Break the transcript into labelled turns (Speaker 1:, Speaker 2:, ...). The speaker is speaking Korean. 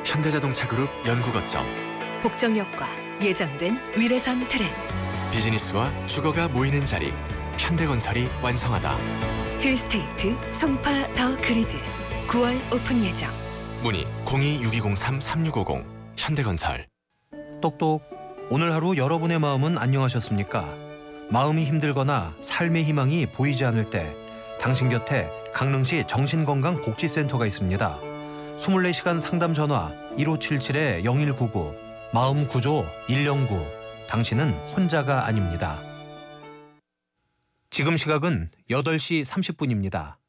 Speaker 1: 현대자동차 그룹 연구거점.
Speaker 2: 복정역과 예정된 위례선 트램.
Speaker 1: 비즈니스와 주거가 모이는 자리. 현대건설이 완성하다.
Speaker 2: 힐스테이트 송파 더 그리드. 9월 오픈 예정.
Speaker 1: 문의 026203-3650. 현대건설.
Speaker 3: 똑똑. 오늘 하루 여러분의 마음은 안녕하셨습니까? 마음이 힘들거나 삶의 희망이 보이지 않을 때 당신 곁에 강릉시 정신건강복지센터가 있습니다. 24시간 상담 전화 1577-0199 마음구조 109. 당신은 혼자가 아닙니다. 지금 시각은 8시 30분입니다.